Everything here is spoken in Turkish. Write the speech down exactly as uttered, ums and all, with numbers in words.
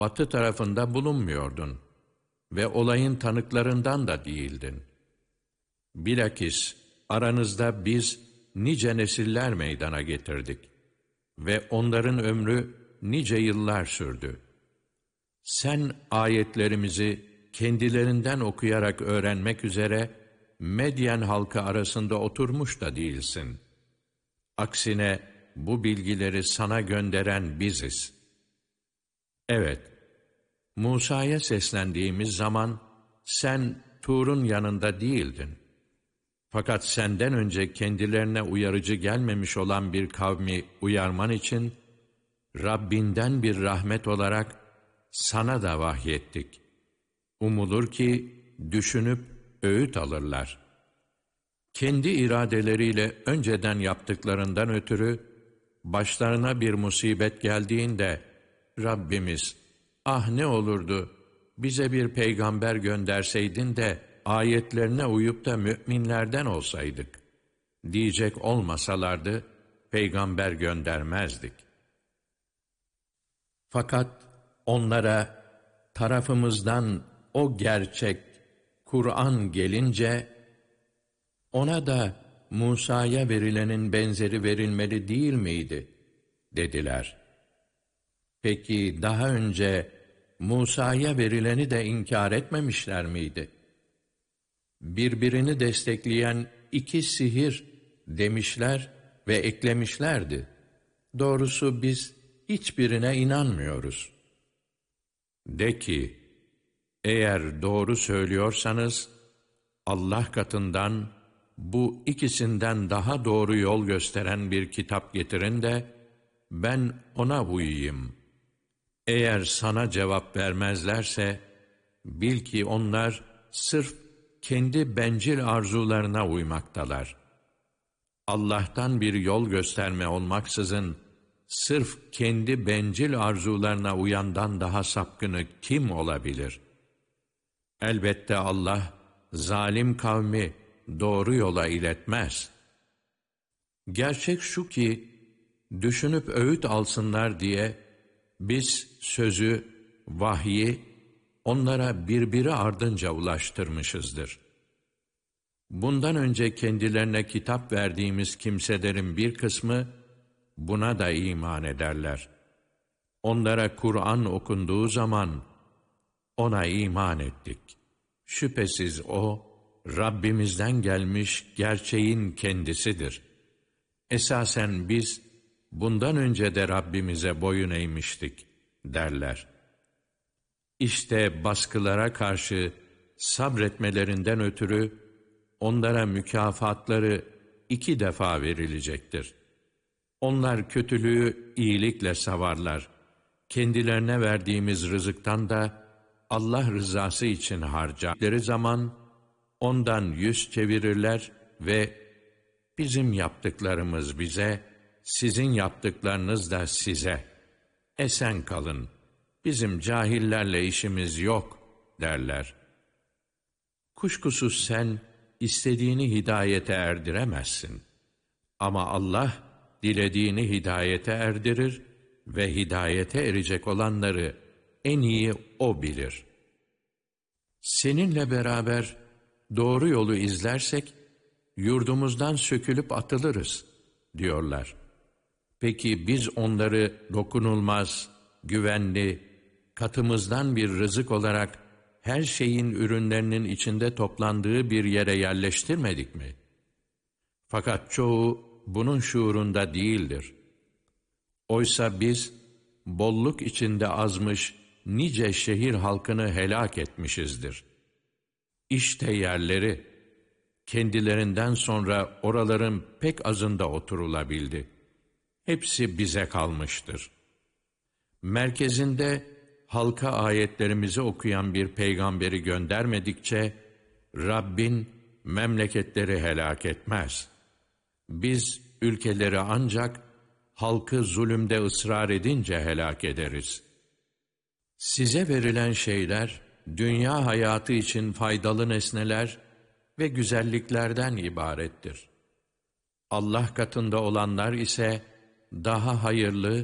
batı tarafında bulunmuyordun ve olayın tanıklarından da değildin. Bilakis aranızda biz nice nesiller meydana getirdik ve onların ömrü nice yıllar sürdü. Sen ayetlerimizi kendilerinden okuyarak öğrenmek üzere Medyen halkı arasında oturmuş da değilsin. Aksine bu bilgileri sana gönderen biziz. Evet, Musa'ya seslendiğimiz zaman sen Tur'un yanında değildin. Fakat senden önce kendilerine uyarıcı gelmemiş olan bir kavmi uyarman için Rabbinden bir rahmet olarak sana da vahyettik. Umulur ki düşünüp öğüt alırlar. Kendi iradeleriyle önceden yaptıklarından ötürü başlarına bir musibet geldiğinde Rabbimiz, ah ne olurdu bize bir peygamber gönderseydin de ayetlerine uyup da müminlerden olsaydık diyecek olmasalardı peygamber göndermezdik. Fakat onlara tarafımızdan o gerçek Kur'an gelince ona da Musa'ya verilenin benzeri verilmeli değil miydi dediler. Peki daha önce Musa'ya verileni de inkar etmemişler miydi? Birbirini destekleyen iki sihir demişler ve eklemişlerdi. Doğrusu biz hiçbirine inanmıyoruz. De ki, eğer doğru söylüyorsanız, Allah katından bu ikisinden daha doğru yol gösteren bir kitap getirin de, ben ona uyuyayım. Eğer sana cevap vermezlerse, bil ki onlar sırf kendi bencil arzularına uymaktalar. Allah'tan bir yol gösterme olmaksızın, sırf kendi bencil arzularına uyandan daha sapkını kim olabilir? Elbette Allah, zalim kavmi doğru yola iletmez. Gerçek şu ki, düşünüp öğüt alsınlar diye, biz sözü, vahyi, onlara birbiri ardınca ulaştırmışızdır. Bundan önce kendilerine kitap verdiğimiz kimselerin bir kısmı, buna da iman ederler. Onlara Kur'an okunduğu zaman, ona iman ettik. Şüphesiz o, Rabbimizden gelmiş gerçeğin kendisidir. Esasen biz, bundan önce de Rabbimize boyun eğmiştik, derler. İşte baskılara karşı sabretmelerinden ötürü, onlara mükafatları iki defa verilecektir. Onlar kötülüğü iyilikle savarlar. Kendilerine verdiğimiz rızıktan da Allah rızası için harcadıkları zaman ondan yüz çevirirler ve bizim yaptıklarımız bize, sizin yaptıklarınız da size. Esen kalın, bizim cahillerle işimiz yok derler. Kuşkusuz sen istediğini hidayete erdiremezsin. Ama Allah dilediğini hidayete erdirir ve hidayete erecek olanları en iyi O bilir. Seninle beraber doğru yolu izlersek, yurdumuzdan sökülüp atılırız, diyorlar. Peki biz onları dokunulmaz, güvenli, katımızdan bir rızık olarak her şeyin ürünlerinin içinde toplandığı bir yere yerleştirmedik mi? Fakat çoğu bunun şuurunda değildir. Oysa biz, bolluk içinde azmış nice şehir halkını helak etmişizdir. İşte yerleri, kendilerinden sonra oraların pek azında oturulabildi. Hepsi bize kalmıştır. Merkezinde halka ayetlerimizi okuyan bir peygamberi göndermedikçe, Rabbin memleketleri helak etmez. Biz ülkeleri ancak halkı zulümde ısrar edince helak ederiz. Size verilen şeyler, dünya hayatı için faydalı nesneler ve güzelliklerden ibarettir. Allah katında olanlar ise daha hayırlı